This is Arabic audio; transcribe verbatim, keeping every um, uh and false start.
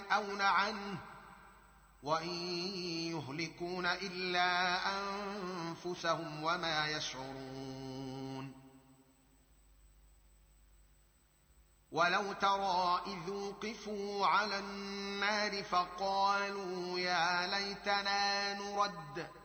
ينأون عنه وإن يهلكون إلا أنفسهم وما يشعرون. ولو ترى إذ وقفوا على النار فقالوا يا ليتنا نرد